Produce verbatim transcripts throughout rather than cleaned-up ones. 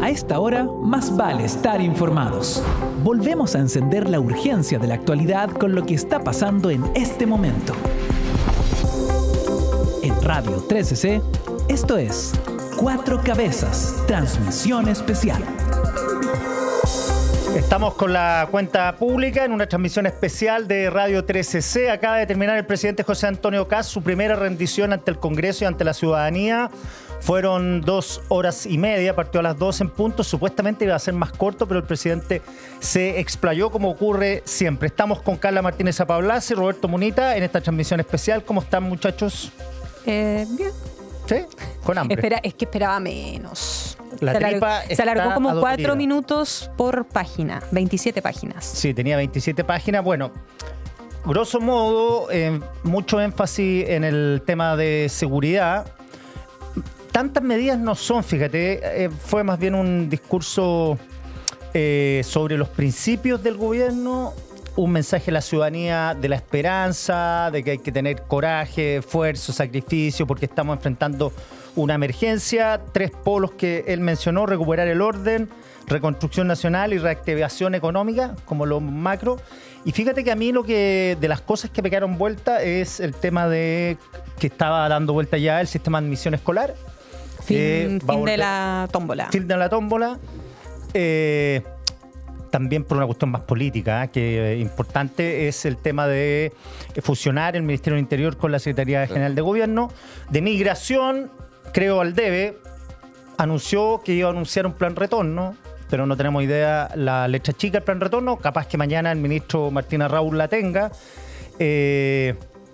A esta hora, más vale estar informados. Volvemos a encender la urgencia de la actualidad con lo que está pasando en este momento. En Radio trece C, esto es Cuatro Cabezas, transmisión especial. Estamos con la cuenta pública en una transmisión especial de Radio trece C. Acaba de terminar el presidente José Antonio Kast su primera rendición ante el Congreso y ante la ciudadanía. Fueron dos horas y media, partió a las dos en punto. Supuestamente iba a ser más corto, pero el presidente se explayó como ocurre siempre. Estamos con Carla Martínez Apablaz y Roberto Munita en esta transmisión especial. ¿Cómo están, muchachos? Eh, bien. ¿Sí? Con hambre. Espera, es que esperaba menos. La se alargó, tripa se alargó está como adolorida. cuatro minutos por página, veintisiete páginas. Sí, tenía veintisiete páginas. Bueno, grosso modo, eh, mucho énfasis en el tema de seguridad. Tantas medidas no son, fíjate, eh, fue más bien un discurso eh, sobre los principios del gobierno, un mensaje a la ciudadanía de la esperanza, de que hay que tener coraje, esfuerzo, sacrificio, porque estamos enfrentando una emergencia, tres polos que él mencionó: recuperar el orden, reconstrucción nacional y reactivación económica, como lo macro. Y fíjate que a mí lo que de las cosas que pegaron vuelta es el tema de que estaba dando vuelta ya el sistema de admisión escolar. Fin, Eh, fin de la tómbola. Fin de la tómbola. Eh, también por una cuestión más política, ¿eh? que eh, importante es el tema de fusionar el Ministerio del Interior con la Secretaría General de Gobierno. De Migración, creo Valdeve anunció que iba a anunciar un plan retorno, pero no tenemos idea la letra chica del plan retorno. Capaz que mañana el ministro Martín Raúl la tenga. Eh,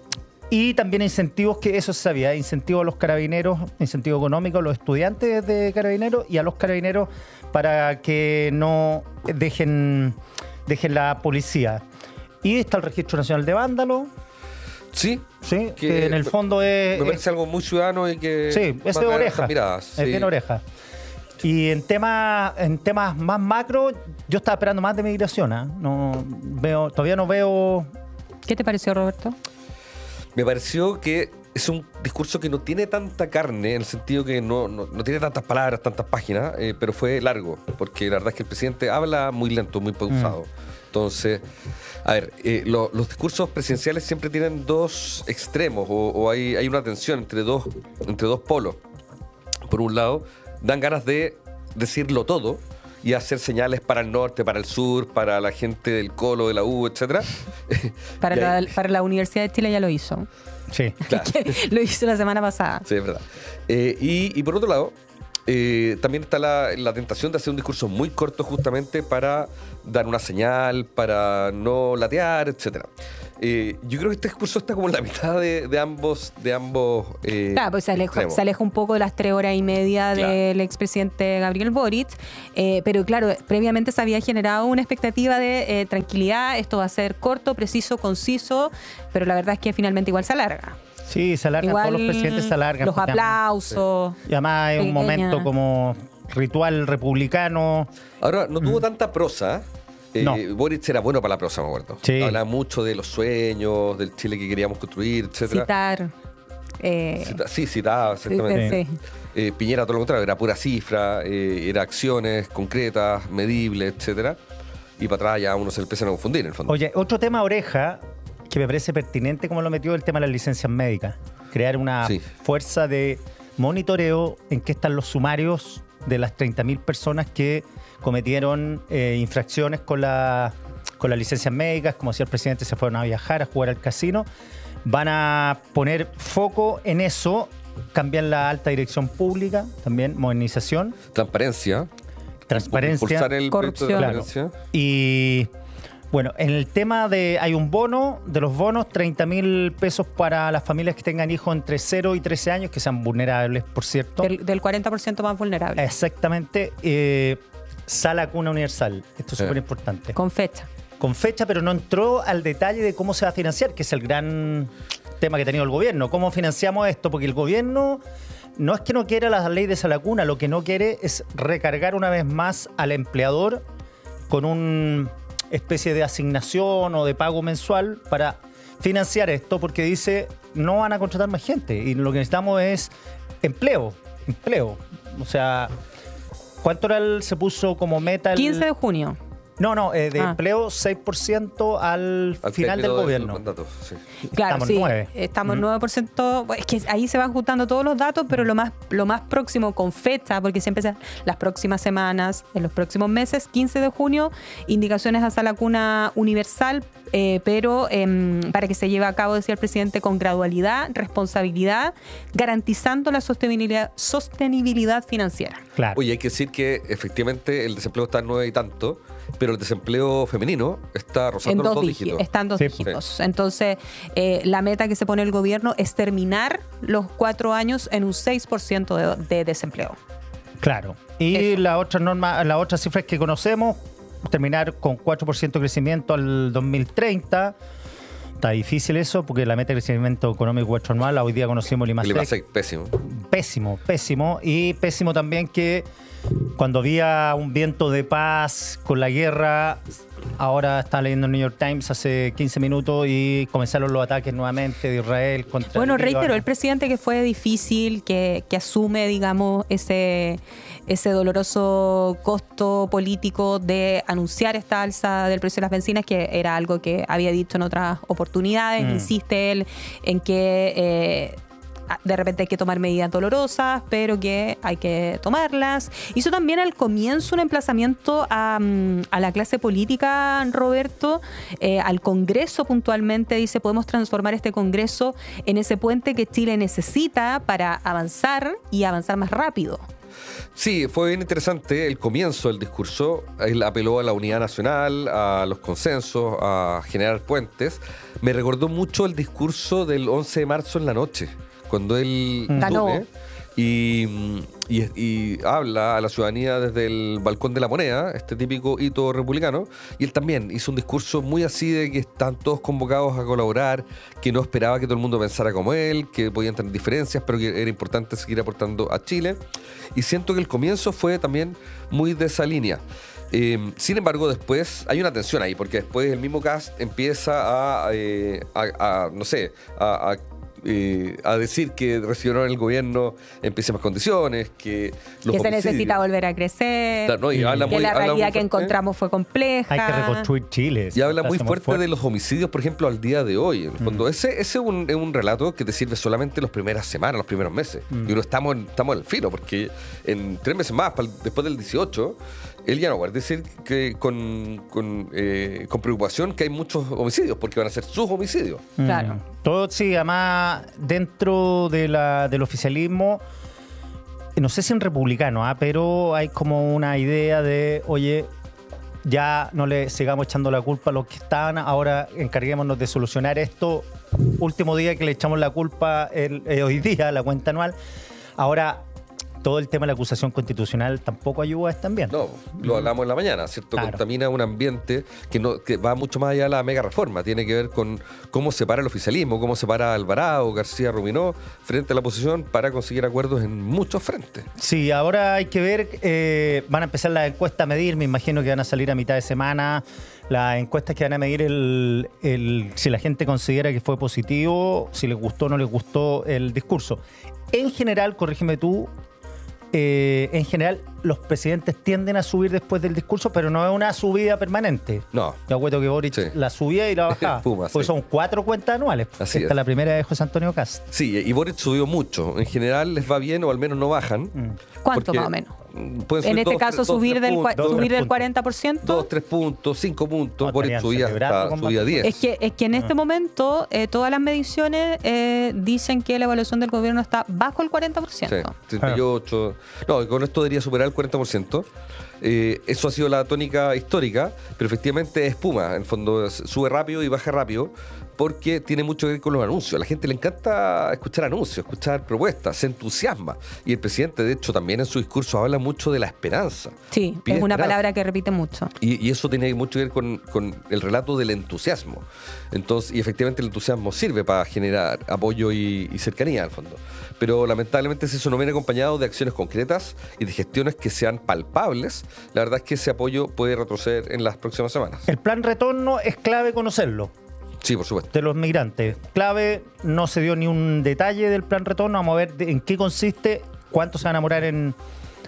y también incentivos, que eso se sabía, incentivos a los carabineros, incentivo económico a los estudiantes de carabineros y a los carabineros para que no dejen, dejen la policía. Y está el Registro Nacional de Vándalos. Sí, Sí, que, que en el fondo es... me parece algo muy ciudadano y que Sí, es va de a dar oreja. hartas miradas, Es sí. bien oreja. Y en temas, en temas más macro, yo estaba esperando más de migración. ¿eh? No veo, todavía no veo... ¿Qué te pareció, Roberto? Me pareció que es un discurso que no tiene tanta carne, en el sentido que no, no, no tiene tantas palabras, tantas páginas, eh, pero fue largo, porque la verdad es que el presidente habla muy lento, muy pausado. Mm. Entonces, a ver, eh, lo, los discursos presidenciales siempre tienen dos extremos, o, o hay, hay una tensión entre dos, entre dos polos. Por un lado, dan ganas de decirlo todo y hacer señales para el norte, para el sur, para la gente del Colo, de la U, etcétera. Para, Y ahí- la, para la Universidad de Chile ya lo hizo. Sí. Claro. Lo hizo la semana pasada. Sí, es verdad. Eh, y, y por otro lado, eh, también está la, la tentación de hacer un discurso muy corto justamente para dar una señal, para no latear, etcétera. Eh, yo creo que este discurso está como en la mitad de, de ambos, de ambos eh, Claro, pues se aleja, extremos. se aleja un poco de las tres horas y media Claro. del expresidente Gabriel Boric, eh, pero claro, previamente se había generado una expectativa de eh, tranquilidad, esto va a ser corto, preciso, conciso, pero la verdad es que finalmente igual se alarga. Sí, se alargan, Igual todos los presidentes se alargan. los porque aplausos. Y además es un pequeña- momento como ritual republicano. Ahora, no tuvo tanta prosa. Eh, No. Boric era bueno para la prosa, me acuerdo. Sí. Hablaba mucho de los sueños, del Chile que queríamos construir, etcétera. Citar. eh, Cita- sí, citaba, exactamente. sí, sí. Eh, Piñera, todo lo contrario, era pura cifra, eh, era acciones concretas, medibles, etcétera. Y para atrás ya uno se le empieza a confundir, en el fondo. Oye, otro tema oreja que me parece pertinente como lo metió, el tema de las licencias médicas. Crear una Sí. fuerza de monitoreo en que están los sumarios de las treinta mil personas que cometieron eh, infracciones con, la, con las licencias médicas. Como decía el presidente, se fueron a viajar, a jugar al casino. Van a poner foco en eso, cambiar la alta dirección pública, también modernización, Transparencia. transparencia. Impulsar el proyecto de corrupción. transparencia. Y bueno, en el tema de, hay un bono, de los bonos, treinta mil pesos para las familias que tengan hijos entre cero y trece años, que sean vulnerables, por cierto. Del, del cuarenta por ciento más vulnerable. Exactamente. Eh, sala cuna universal. Esto es Eh. súper importante. Con fecha. Con fecha, pero no entró al detalle de cómo se va a financiar, que es el gran tema que ha tenido el gobierno. ¿Cómo financiamos esto? Porque el gobierno no es que no quiera la ley de sala cuna, lo que no quiere es recargar una vez más al empleador con una especie de asignación o de pago mensual para financiar esto, porque dice no van a contratar más gente y lo que necesitamos es empleo, empleo. O sea, ¿Cuánto era el, se puso como meta? El, quince de junio. No, no, eh, de Ah. empleo seis por ciento al, Al final del término gobierno. mandato, sí. Claro, Estamos sí, nueve. estamos Mm. nueve por ciento. Es que ahí se van juntando todos los datos, pero lo más, lo más próximo con fecha, porque siempre se- las próximas semanas, en los próximos meses, quince de junio, indicaciones hacia la cuna universal, eh, pero em, para que se lleve a cabo, decía el presidente, con gradualidad, responsabilidad, garantizando la sostenibilidad, sostenibilidad financiera. Claro. Oye, hay que decir que efectivamente el desempleo está en nueve y tanto, pero el desempleo femenino está En rozando los dos dos dígitos. dígitos. Están dos Sí. dígitos. Entonces, eh, la meta que se pone el gobierno es terminar los cuatro años en un seis por ciento de, de desempleo. Claro. Y Eso. la otra norma, la otra cifra que conocemos, terminar con cuatro por ciento de crecimiento al dos mil treinta. Está difícil eso porque la meta de crecimiento económico cuatro anual, hoy día conocimos el El IMASEC. IMASEC, pésimo. Pésimo, pésimo. Y pésimo también que cuando había un viento de paz con la guerra, ahora está leyendo el New York Times hace quince minutos y comenzaron los ataques nuevamente de Israel contra Bueno, el Líbano. reiteró el presidente que fue difícil, que, que asume, digamos, ese, ese doloroso costo político de anunciar esta alza del precio de las bencinas, que era algo que había dicho en otras oportunidades. Mm. Insiste él en que eh, de repente hay que tomar medidas dolorosas, pero que hay que tomarlas. Hizo también al comienzo un emplazamiento a, mm, a la clase política, Roberto, eh, al Congreso puntualmente. Dice, podemos transformar este Congreso en ese puente que Chile necesita para avanzar y avanzar más rápido. Sí, fue bien interesante el comienzo del discurso. Él apeló a la unidad nacional, a los consensos, a generar puentes. Me recordó mucho el discurso del once de marzo en la noche, cuando él Ganó. sube y, y, y habla a la ciudadanía desde el balcón de la moneda, este típico hito republicano. Y él también hizo un discurso muy así de que están todos convocados a colaborar, que no esperaba que todo el mundo pensara como él, que podían tener diferencias, pero que era importante seguir aportando a Chile. Y siento que el comienzo fue también muy de esa línea. Eh, sin embargo, después hay una tensión ahí, porque después el mismo cast empieza a, eh, a, a no sé, a, a Eh, a decir que recibieron el gobierno en pésimas condiciones, que los que se homicidios- necesita volver a crecer, Claro, no, y habla que muy- la habla muy realidad que fuerte. encontramos fue compleja. Hay que reconstruir Chile. Y habla muy Está fuerte de los homicidios, por ejemplo, al día de hoy. En el fondo, ese, ese es, un, es un relato que te sirve solamente las primeras semanas, los primeros meses. Mm. Y uno estamos, en- estamos al filo, porque en tres meses más, pal- después del dieciocho, él ya no va a decir que con, con, eh, con preocupación que hay muchos homicidios, porque van a ser sus homicidios. Claro. Mm. Todo, sí, además, dentro de la, del oficialismo, no sé si en republicano, ¿ah? Pero hay como una idea de, oye, ya no le sigamos echando la culpa a los que están, ahora encarguémonos de solucionar esto. Último día que le echamos la culpa el, eh, hoy día, la cuenta anual. Ahora, todo el tema de la acusación constitucional tampoco ayuda a este ambiente. No, lo hablamos en la mañana, ¿cierto? Claro. Contamina un ambiente que, no, que va mucho más allá de la mega reforma. Tiene que ver con cómo se para el oficialismo, cómo se para Alvarado, García Ruminó frente a la oposición para conseguir acuerdos en muchos frentes. Sí, ahora hay que ver, eh, van a empezar las encuestas a medir, me imagino que van a salir a mitad de semana, las encuestas que van a medir el, el, si la gente considera que fue positivo, si les gustó o no les gustó el discurso. En general, corrígeme tú, eh, en general los presidentes tienden a subir después del discurso, pero no es una subida permanente. No. Yo acuerdo que Boric Sí. la subía y la bajaba, Puma, porque sí. son cuatro cuentas anuales. Así Esta es. es la primera de José Antonio Cast. Sí, y Boric subió mucho. En general les va bien o al menos no bajan. ¿Cuánto porque, más o menos? mm, pueden En subir este dos, caso, tres- dos, subir tres del, puntos, cua- dos, subir tres del puntos. cuarenta por ciento. dos, tres puntos, cinco puntos. No, Boric estarían subía, celebrando hasta- con subía más. diez. Es que, es que en este momento eh, todas las mediciones eh, dicen que la evaluación del gobierno está bajo el cuarenta por Sí, ciento. treinta y ocho. No, y con esto debería superar el cuarenta por ciento. Eh, eso ha sido la tónica histórica, pero efectivamente es espuma. En el fondo s- sube rápido y baja rápido porque tiene mucho que ver con los anuncios. A la gente le encanta escuchar anuncios, escuchar propuestas, se entusiasma. Y el presidente, de hecho, también en su discurso habla mucho de la esperanza. Sí, Pide es una esperanza. palabra que repite mucho. Y, y eso tiene mucho que ver con, con el relato del entusiasmo. Entonces, y efectivamente el entusiasmo sirve para generar apoyo y, y cercanía al fondo. Pero lamentablemente si eso no viene acompañado de acciones concretas y de gestiones que sean palpables, la verdad es que ese apoyo puede retroceder en las próximas semanas. El plan retorno es clave conocerlo. Sí, por supuesto. De los migrantes. Clave, no se dio ni un detalle del plan retorno. Vamos a ver de- en qué consiste, cuántos se van a morar en,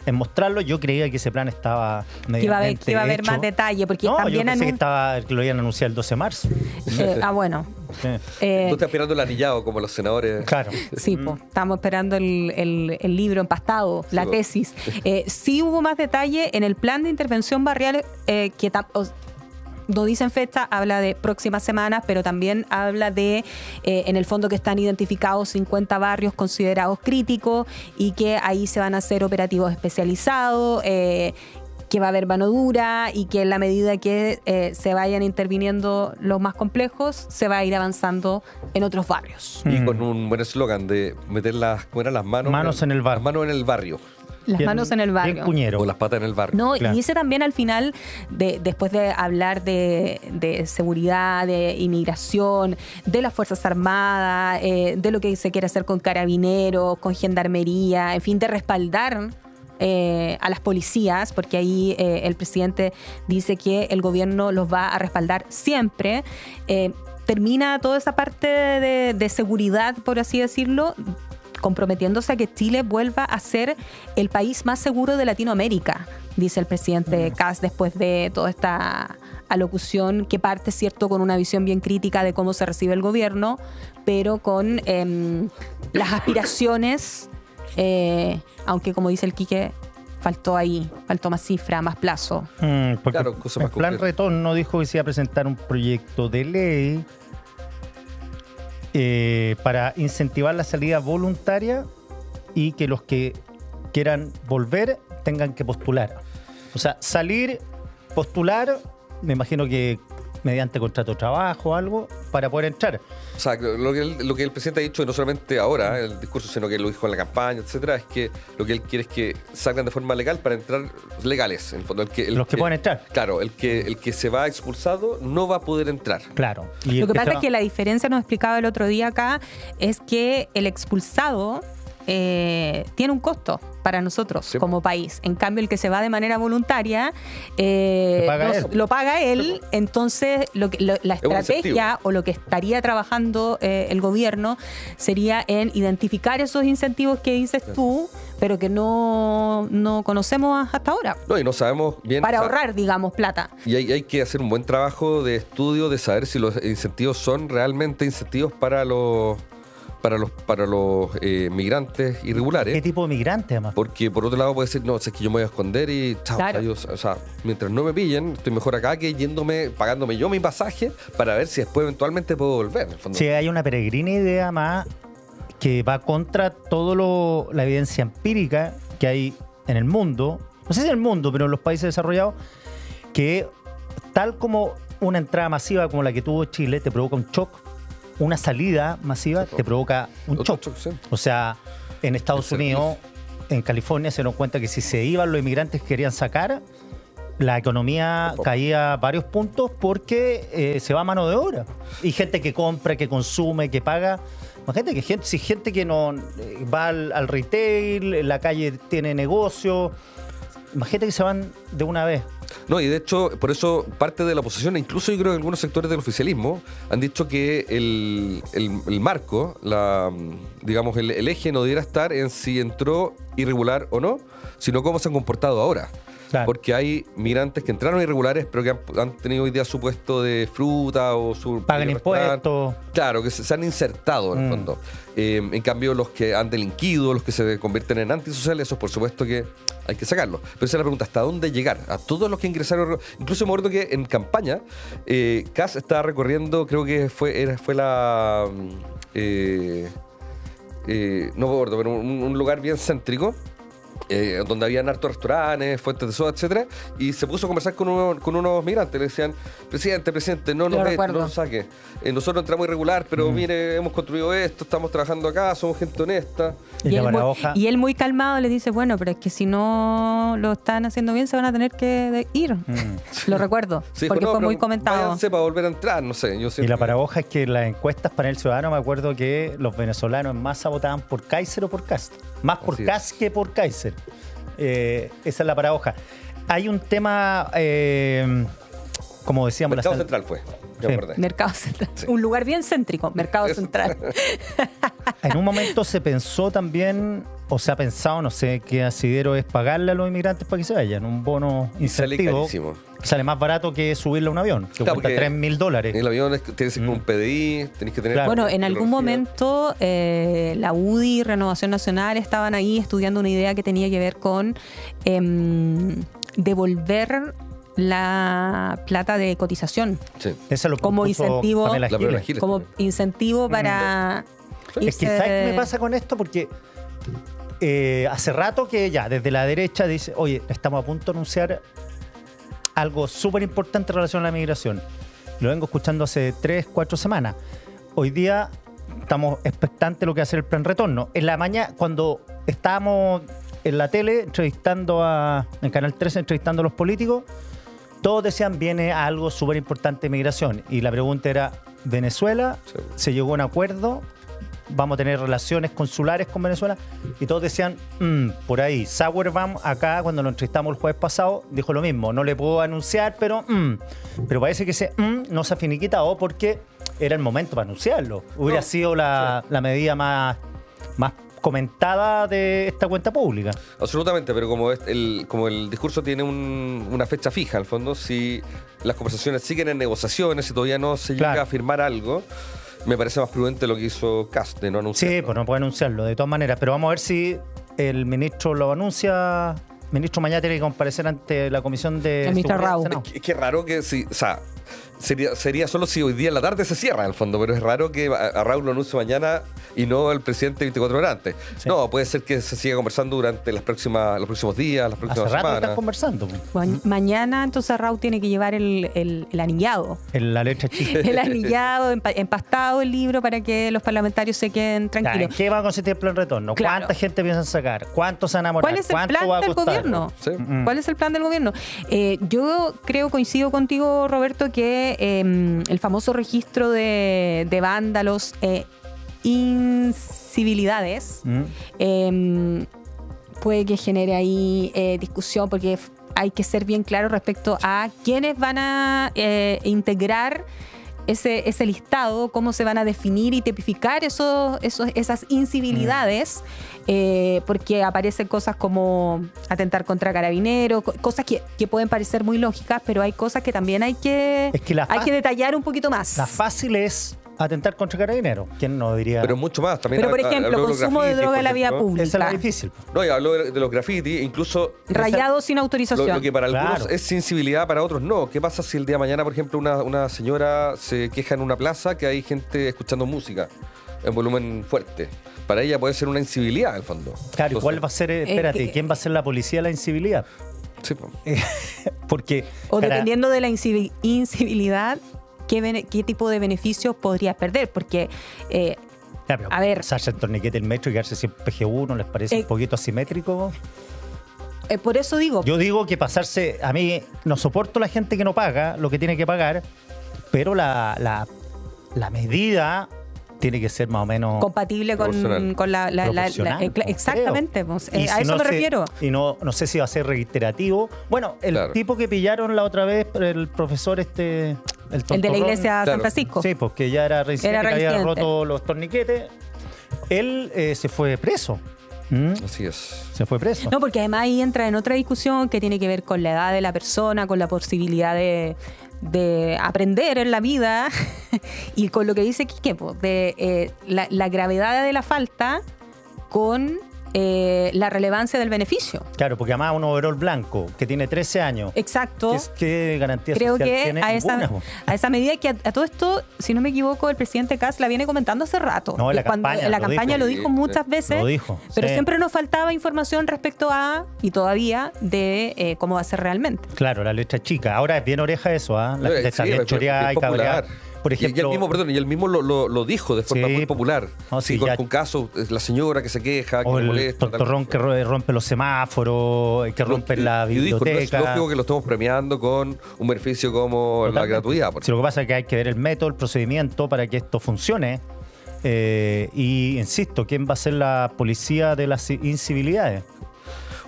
en mostrarlo. Yo creía que ese plan estaba Que iba a haber, medianamente que iba a haber hecho. más detalle, porque No, yo también pensé que, anun- estaba, que lo iban a anunciar el doce de marzo. eh, ah, bueno. Sí. Eh, Tú estás esperando el anillado como los senadores. Claro. Sí, pues, estamos esperando el, el- el libro empastado, la po. tesis. Eh, sí hubo más detalle en el plan de intervención barrial, eh, que tam- o- no dicen fecha, habla de próximas semanas, pero también habla de, eh, en el fondo, que están identificados cincuenta barrios considerados críticos y que ahí se van a hacer operativos especializados, eh, que va a haber mano dura y que en la medida que eh, se vayan interviniendo los más complejos, se va a ir avanzando en otros barrios. Y Mm. con un buen eslogan de meter las, ¿cómo eran? Las manos, Manos en el barrio. Las manos en el barrio. Las Bien- manos en el bien barrio. cuñero. O las patas en el barrio. No, Claro. y dice también al final, de, después de hablar de, de seguridad, de inmigración, de las Fuerzas Armadas, eh, de lo que se quiere hacer con carabineros, con gendarmería, en fin, de respaldar eh, a las policías, porque ahí eh, el presidente dice que el gobierno los va a respaldar siempre. Eh, termina toda esa parte de, de seguridad, por así decirlo, comprometiéndose a que Chile vuelva a ser el país más seguro de Latinoamérica, dice el presidente Kast después de toda esta alocución que parte, cierto, con una visión bien crítica de cómo se recibe el gobierno, pero con eh, las aspiraciones, eh, aunque como dice el Quique, faltó ahí, faltó más cifra, más plazo. Mm, porque Claro, cosas el más plan concretas. Retorno dijo que se iba a presentar un proyecto de ley eh, para incentivar la salida voluntaria y que los que quieran volver tengan que postular. O sea, salir, postular, me imagino que mediante contrato de trabajo o algo, para poder entrar. O sea, lo que, el, lo que el presidente ha dicho, y no solamente ahora en el discurso, sino que lo dijo en la campaña, etcétera, es que lo que él quiere es que salgan de forma legal para entrar legales. En el fondo, el que, el Los que puedan entrar. Claro, el que, el que se va expulsado no va a poder entrar. Claro. Y Lo el que pasa está- es que la diferencia, nos explicaba el otro día acá, es que el expulsado eh, tiene un costo para nosotros Sí. como país. En cambio, el que se va de manera voluntaria eh, Lo paga no- él. lo paga él. Entonces, lo que- lo- la un estrategia o lo que estaría trabajando eh, el gobierno sería en identificar esos incentivos que dices tú, pero que no, no conocemos hasta ahora, No, y no sabemos bien. para o sea, ahorrar, digamos, plata. Y hay, hay que hacer un buen trabajo de estudio de saber si los incentivos son realmente incentivos para los para los para los eh, migrantes irregulares. ¿Qué tipo de migrante, además? Porque por otro lado puede decir, no, es que yo me voy a esconder y chao. Claro. O sea, yo- o sea, mientras no me pillen, estoy mejor acá que yéndome, pagándome yo mi pasaje para ver si después eventualmente puedo volver. En el fondo. Sí, hay una peregrina idea más que va contra toda la evidencia empírica que hay en el mundo, no sé si en el mundo, pero en los países desarrollados, que tal como una entrada masiva como la que tuvo Chile te provoca un shock, una salida masiva Sí, te provoca un Otro shock. shock, sí. O sea, en Estados El Unidos, en California, se dieron cuenta que si se iban los inmigrantes que querían sacar, la economía Opo. caía varios puntos porque eh, se va a mano de obra. Y gente que compra, que consume, que paga. Imagínate que gente, si gente que no eh, va al, al retail, en la calle tiene negocio, imagínate que se van de una vez. No, y de hecho, por eso parte de la oposición, e incluso yo creo que algunos sectores del oficialismo, han dicho que el, el- el marco, la, digamos, el, el eje no debiera estar en si entró irregular o no, sino cómo se han comportado ahora. Claro. Porque hay migrantes que entraron irregulares, pero que han, han tenido hoy día su puesto de fruta o su... Pagan restaurante. impuestos. Claro, que se, se han insertado en el Mm. fondo. Eh, en cambio, los que han delinquido, los que se convierten en antisociales, esos por supuesto que hay que sacarlos. Pero esa es la pregunta, ¿hasta dónde llegar? A todos los que ingresaron... Incluso me acuerdo que en campaña, eh, Kass estaba recorriendo, creo que fue, era, fue la... mm, eh, eh, no me acuerdo, pero un, un lugar bien céntrico. Eh, donde habían hartos restaurantes, fuentes de soda, etcétera, y se puso a conversar con, uno- con unos migrantes. Le decían, presidente, presidente, no nos Yo ve, recuerdo. no nos saque. Eh, nosotros entramos irregular, pero mire, hemos construido esto, estamos trabajando acá, somos gente honesta. Y la él muy, paradoja- y él muy calmado le dice, bueno, pero es que si no lo están haciendo bien se van a tener que de- ir. Mm. Lo recuerdo, Sí, porque dijo, no, fue muy pero comentado. váyanse para volver a entrar, no sé. Yo Y siento la que- paradoja es que en las encuestas para el ciudadano me acuerdo que los venezolanos en masa votaban por Kaiser o por Kast. Más por Así es. Kast que por Kaiser. Eh, esa es la paradoja. Hay un tema, eh, como decíamos, Mercado la sal- Central fue, ya Sí. me acordé. Mercado Central. Sí. Un lugar bien céntrico, Mercado Eso. Central. en un momento se pensó también o se ha pensado, no sé qué asidero es pagarle a los inmigrantes para que se vayan, un bono Y sale incentivo. carísimo. Que sale más barato que subirle a un avión, que Claro, cuesta porque tres mil dólares. El avión es, tienes que ir con un P D I, tenés que tener... Claro. Bueno, en algún tecnología. momento eh, la U D I y Renovación Nacional estaban ahí estudiando una idea que tenía que ver con em, devolver la plata de cotización Sí. Eso lo como propuso incentivo- Pamela La Pamela Giles. Giles. como incentivo para Es que, ¿sabes qué me pasa con esto? Porque eh, hace rato que ya desde la derecha dice, oye, estamos a punto de anunciar algo súper importante en relación a la migración. Lo vengo escuchando hace tres, cuatro semanas. Hoy día estamos expectantes de lo que va a ser el plan retorno. En la mañana, cuando estábamos en la tele entrevistando a, en Canal trece, entrevistando a los políticos, todos decían, viene algo súper importante de migración. Y la pregunta era, Venezuela, Sí. se llegó a un acuerdo, vamos a tener relaciones consulares con Venezuela, y todos decían, "Mm, por ahí. Sauerbaum, acá, cuando lo entrevistamos el jueves pasado, dijo lo mismo, no le puedo anunciar, pero mm". Pero parece que ese mm no se ha finiquitado porque era el momento para anunciarlo. Hubiera No, sido la, la medida más, más comentada de esta cuenta pública. Absolutamente, pero como es el, como el discurso tiene un- una fecha fija, al fondo, si las conversaciones siguen en negociaciones y todavía no se llega Claro. a firmar algo, me parece más prudente lo que hizo Kast de no anunciar. Sí, pues no puede anunciarlo de todas maneras, pero vamos a ver si el ministro lo anuncia. El ministro mañana tiene que comparecer ante la comisión de El ministro Seguridad del Raúl. Senado. Es que es raro que si, o sea, sería, sería solo si hoy día en la tarde se cierra, en el fondo, pero es raro que a, a Raúl lo anuncie mañana y no el presidente veinticuatro horas antes. Sí. No, puede ser que se siga conversando durante las próximas, los próximos días, las Hace próximas rato están semanas. conversando pues, Ma- mañana entonces Raúl tiene que llevar el, el- el anillado. en la letra chica. El anillado, empa- empastado el libro para que los parlamentarios se queden Ya, ¿en tranquilos. qué va a consistir el plan retorno? Claro. ¿Cuánta gente piensan sacar? ¿Cuántos se van a enamorar? ¿Cuál es el ¿Cuánto plan va a del costar? gobierno? Sí. Mm. ¿Cuál es el plan del gobierno? Eh, yo creo, coincido contigo, Roberto, que eh, el famoso registro de, de vándalos, eh, incivilidades, Mm. eh, puede que genere ahí eh, discusión, porque f- hay que ser bien claro respecto a quiénes van a eh, integrar ese, ese listado, cómo se van a definir y tipificar esos, esos, esas incivilidades, eh, porque aparecen cosas como atentar contra carabineros, co- cosas que, que pueden parecer muy lógicas, pero hay cosas que también hay que, Es que la hay fa- que detallar un poquito más. La fácil es atentar contra carabineros. ¿Quién no diría? Pero mucho más. También Pero, por ha- ha- ejemplo, habló los consumo de grafitis, droga por en la vía ejemplo. pública. Esa es la difícil. No, y habló de, de los grafitis, incluso Rayado sin lo, autorización. lo que para algunos Claro. es sensibilidad, para otros no. ¿Qué pasa si el día de mañana, por ejemplo, una, una señora se queja en una plaza que hay gente escuchando música en volumen fuerte? Para ella puede ser una incivilidad, en el fondo. Claro, ¿y Entonces, cuál va a ser? eh, Espérate, que- ¿quién va a ser la policía de la incivilidad? sí, po. Porque. O cara, dependiendo de la incivi- incivilidad, ¿qué, bene- qué tipo de beneficios podrías perder? Porque, eh, ya, pero a ver. pasarse el torniquete el metro y quedarse sin P G uno, ¿les parece Eh, un poquito asimétrico? eh, por eso digo, Yo digo que pasarse, a mí no soporto la gente que no paga lo que tiene que pagar, pero la, la, la medida tiene que ser más o menos compatible con, proporcional. con la... la- la- la- proporcional, eh, cla- pues, exactamente, creo. pues, Y eh, a si eso no me se- refiero. Y no, no sé si va a ser reiterativo. Bueno, el Claro. tipo que pillaron la otra vez, el profesor este... El, El de la tontorrón, iglesia San Claro. Francisco. Sí, porque ya era reincidente, Era que había reincidente. roto los torniquetes. Él eh, se fue preso. ¿Mm? Así es. Se fue preso. No, porque además ahí entra en otra discusión que tiene que ver con la edad de la persona, con la posibilidad de, de aprender en la vida y con lo que dice Quique, po, de eh, la, la gravedad de la falta con eh, la relevancia del beneficio. Claro, porque además un overol blanco que tiene trece años. Exacto. ¿Qué, qué garantía Creo social que tiene? a esa, Ninguna, po. a esa medida que a, a todo esto, si no me equivoco, el presidente Kass la viene comentando hace rato. No, en la Y cuando- campaña en la lo campaña dijo. lo dijo Sí, muchas sí. veces. Lo dijo, Pero sí. siempre nos faltaba información respecto a, y todavía, de eh, cómo va a ser realmente. Claro, la letra chica. Ahora es bien oreja eso, ¿ah? La Eh, letra sí, bien es- choreada es y cabreada. popular. Por Y- y, ejemplo, él mismo, perdón, y él mismo lo, lo, lo dijo de forma Sí, muy popular. no, sí, sí, con, ya- con casos, es la señora que se queja, que o le el molesta. tal tontorrón cosa. que ro- rompe los semáforos, que rompe Y- la y dijo, no es biblioteca. lógico que lo estemos premiando con un beneficio como la Totalmente. gratuidad. por Si lo que pasa es que hay que ver el método, el procedimiento para que esto funcione. Eh, y insisto, ¿quién va a ser la policía de las incivilidades?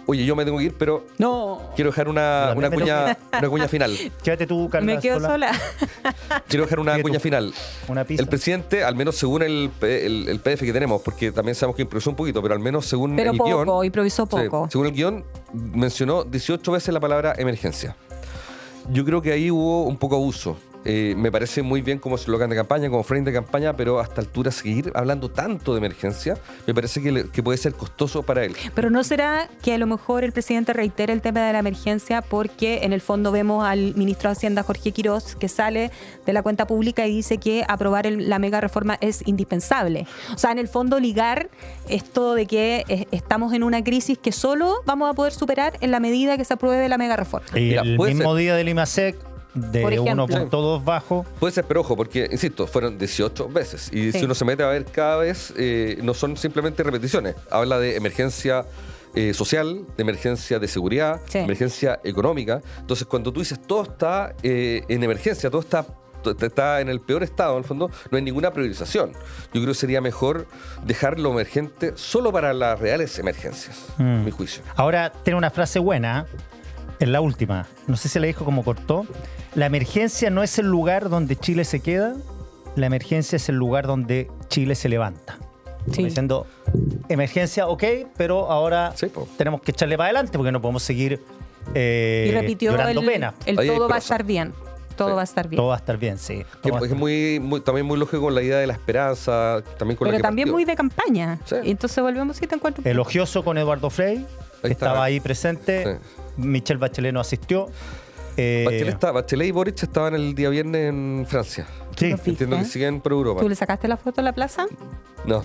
Oye, yo me tengo que ir, pero No. quiero dejar una, una, cuña, una cuña final. Quédate tú, Carla. Me quedo sola. Quiero dejar una Sigue cuña tú. final. Una pizza. El presidente, al menos según el, el, el P D F que tenemos, porque también sabemos que improvisó un poquito, pero al menos según Pero el poco, guión... improvisó Sí, poco. según el guión, mencionó dieciocho veces la palabra emergencia. Yo creo que ahí hubo un poco abuso. Eh, me parece muy bien como eslogan de campaña, como frame de campaña, pero a esta altura seguir hablando tanto de emergencia me parece que, le- que puede ser costoso para él. Pero ¿no será que a lo mejor el presidente reitere el tema de la emergencia porque en el fondo vemos al ministro de Hacienda, Jorge Quirós, que sale de la cuenta pública y dice que aprobar el- la mega reforma es indispensable? O sea, en el fondo ligar esto de que eh, estamos en una crisis que solo vamos a poder superar en la medida que se apruebe la mega reforma. Y Mira, el puede mismo ser. día del IMASEC, de Por ejemplo. uno punto dos bajo. Puede ser, pero ojo, porque, insisto, fueron dieciocho veces. Y Sí. si uno se mete a ver cada vez, eh, no son simplemente repeticiones. Habla de emergencia eh, social, de emergencia de seguridad, Sí. emergencia económica. Entonces, cuando tú dices todo está eh, en emergencia, todo está, to- está en el peor estado, en el fondo, no hay ninguna priorización. Yo creo que sería mejor dejar lo emergente solo para las reales emergencias, Mm. en mi juicio. Ahora tiene una frase buena, en la última. No sé si la dijo como cortó. La emergencia no es el lugar donde Chile se queda, la emergencia es el lugar donde Chile se levanta. Sí. Como diciendo, emergencia, ok, pero ahora Sí, po. tenemos que echarle para adelante porque no podemos seguir eh, Y repitió llorando el, pena. el Ahí hay todo va a prosa. estar bien. Todo Sí. va a estar bien. Todo va a estar bien, sí. Que Todo va a es estar- muy, muy- también muy lógico con la idea de la esperanza, también con la Pero que también partió. muy de campaña. Sí. Y entonces volvemos y te encuentro. Elogioso con Eduardo Frei, que Ahí está. estaba ahí presente. Michelle Bachelet no asistió. Eh, Bachelet, está- Bachelet y Boric estaban el día viernes en Francia. sí. Lo vi. Entiendo ¿Eh? que siguen por Europa. ¿Tú le sacaste la foto a la plaza? No.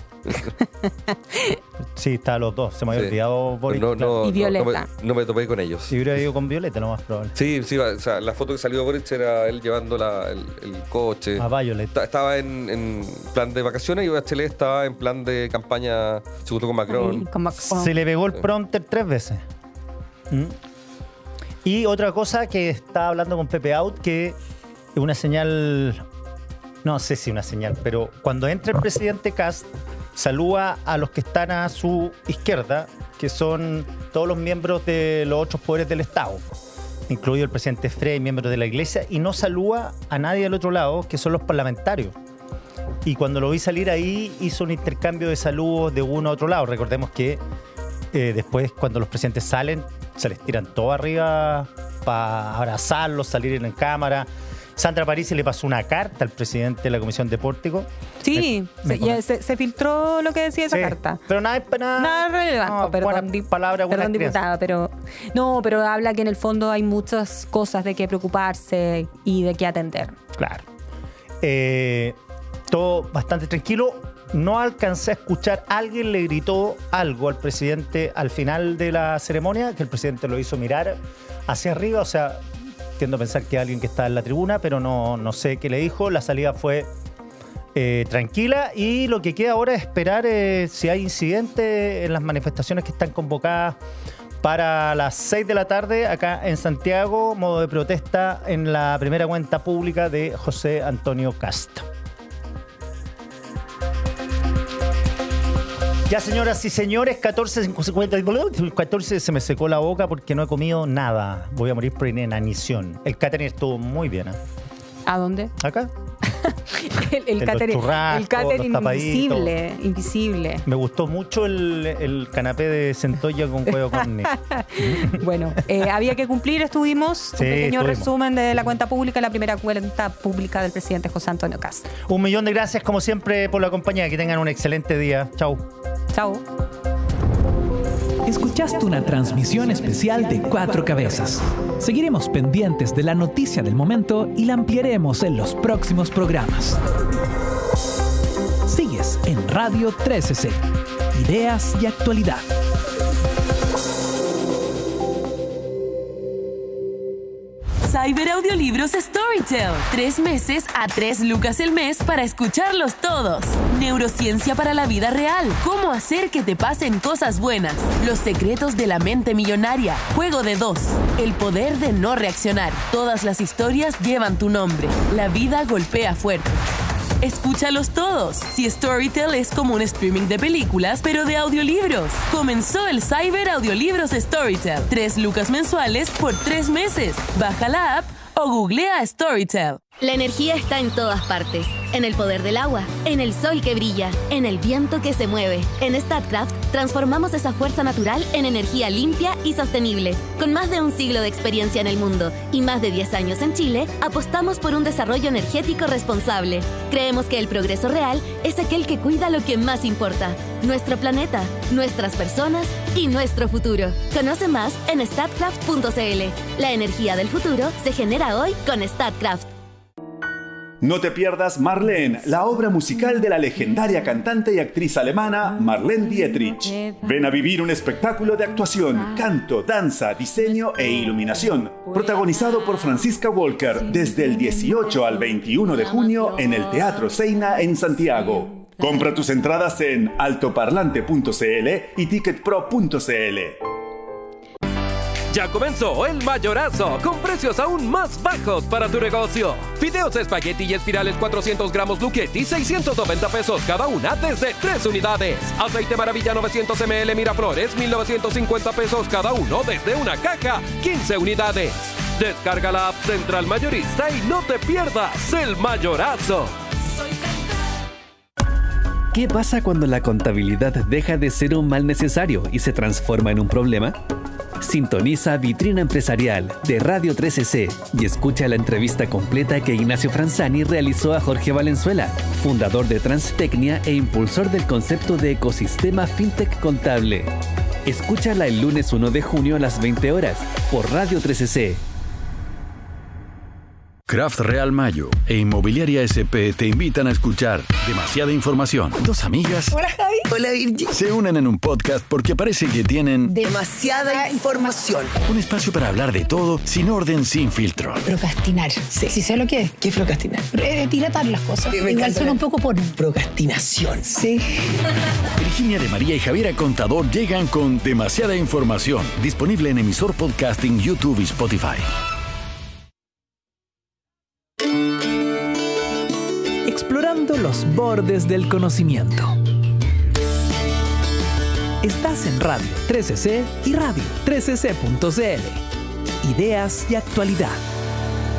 Sí, estaban los dos. Se me había Sí. olvidado Boric. no, claro. no, Y no, Violeta. No, me, no me topé con ellos. Si hubiera ido con Violeta, lo más probable. Sí, sí, o sea, la foto que salió de Boric era él llevando la- el, el coche. A Violet. Esta- Estaba en, en plan de vacaciones y Bachelet estaba en plan de campaña, se juntó con Macron. Ay, con Macron. Se le pegó el prompter tres veces. ¿Mm? Y otra cosa que estaba hablando con Pepe Out, que es una señal, no sé si una señal, pero cuando entra el presidente Kast, saluda a los que están a su izquierda, que son todos los miembros de los otros poderes del Estado, incluido el presidente Frey, miembros de la iglesia, y no saluda a nadie del otro lado, que son los parlamentarios. Y cuando lo vi salir ahí, hizo un intercambio de saludos de uno a otro lado. Recordemos que eh, después, cuando los presidentes salen, se les tiran todo arriba para abrazarlos, salir en cámara. Sandra Parisi le pasó una carta al presidente de la Comisión de Pórtico. Sí, Me- se, me ya se, se filtró lo que decía esa Sí, carta. Pero nada, nada, Nada relevante, no, perdón, buena di- palabra, buena perdón, crianza. diputada, pero no, pero habla que en el fondo hay muchas cosas de qué preocuparse y de qué atender. Claro. Eh, todo bastante tranquilo. No alcancé a escuchar, alguien le gritó algo al presidente al final de la ceremonia, que el presidente lo hizo mirar hacia arriba, o sea, tiendo a pensar que alguien que está en la tribuna, pero no, no sé qué le dijo. La salida fue eh, tranquila y lo que queda ahora es esperar eh, si hay incidentes en las manifestaciones que están convocadas para las seis de la tarde acá en Santiago, modo de protesta en la primera cuenta pública de José Antonio Kast. Ya, señoras y señores, catorce cincuenta, catorce se me secó la boca porque no he comido nada. Voy a morir por inanición. El catering estuvo muy bien, ¿eh? ¿A dónde? Acá. El, el En los catering, churrascos, el catering los tapaditos. invisible, invisible. Me gustó mucho el, el canapé de centolla con huevo carne. Bueno, eh, había que cumplir, estuvimos. Un Sí, pequeño estuvimos. resumen de la cuenta pública, la primera cuenta pública del presidente José Antonio Kast. Un millón de gracias, como siempre, por la compañía. Que tengan un excelente día. Chau. Chao. Escuchaste una transmisión especial de Cuatro Cabezas. Seguiremos pendientes de la noticia del momento y la ampliaremos en los próximos programas. Sigues en Radio trece C. Ideas y actualidad. Cyber Audiolibros Storytel. Tres meses a tres lucas el mes para escucharlos todos. Neurociencia para la vida real. Cómo hacer que te pasen cosas buenas. Los secretos de la mente millonaria. Juego de dos. El poder de no reaccionar. Todas las historias llevan tu nombre. La vida golpea fuerte. Escúchalos todos. Si Storytel es como un streaming de películas, pero de audiolibros. Comenzó el Cyber Audiolibros Storytel. Tres lucas mensuales por tres meses. Baja la app o googlea Storytel. La energía está en todas partes. En el poder del agua, en el sol que brilla, en el viento que se mueve. En Statkraft transformamos esa fuerza natural en energía limpia y sostenible. Con más de un siglo de experiencia en el mundo y más de diez años en Chile, apostamos por un desarrollo energético responsable. Creemos que el progreso real es aquel que cuida lo que más importa: nuestro planeta, nuestras personas y nuestro futuro. Conoce más en statkraft punto c l. La energía del futuro se genera hoy con Statkraft. No te pierdas Marlene, la obra musical de la legendaria cantante y actriz alemana Marlene Dietrich. Ven a vivir un espectáculo de actuación, canto, danza, diseño e iluminación, protagonizado por Franziska Walker, desde el dieciocho al veintiuno de junio en el Teatro Seina en Santiago. Compra tus entradas en altoparlante punto c l y ticketpro punto c l. Ya comenzó el Mayorazo, con precios aún más bajos para tu negocio. Fideos espagueti y espirales cuatrocientos gramos Lucchetti, seiscientos noventa pesos cada una desde tres unidades. Aceite Maravilla novecientos mililitros Miraflores, mil novecientos cincuenta pesos cada uno desde una caja, quince unidades. Descarga la app Central Mayorista y no te pierdas el Mayorazo. ¿Qué pasa cuando la contabilidad deja de ser un mal necesario y se transforma en un problema? Sintoniza Vitrina Empresarial de Radio trece ce y escucha la entrevista completa que Ignacio Franzani realizó a Jorge Valenzuela, fundador de Transtecnia e impulsor del concepto de ecosistema fintech contable. Escúchala el lunes uno de junio a las veinte horas por Radio trece ce. Craft Real Mayo e Inmobiliaria ese pe te invitan a escuchar Demasiada Información. Dos amigas. Hola Javi. Hola Virgi. Se unen en un podcast porque parece que tienen demasiada información. Un espacio para hablar de todo, sin orden, sin filtro. Procrastinar. Sí. ¿Sí sé lo que es? ¿Qué es procrastinar? Eh, dilatar las cosas. Sí, igual suena un poco por procrastinación. Sí. Virginia de María y Javiera Contador llegan con Demasiada Información. Disponible en emisor podcasting, YouTube y Spotify. Explorando los bordes del conocimiento. Estás en Radio trece ce y Radio trece ce punto c l. Ideas y actualidad.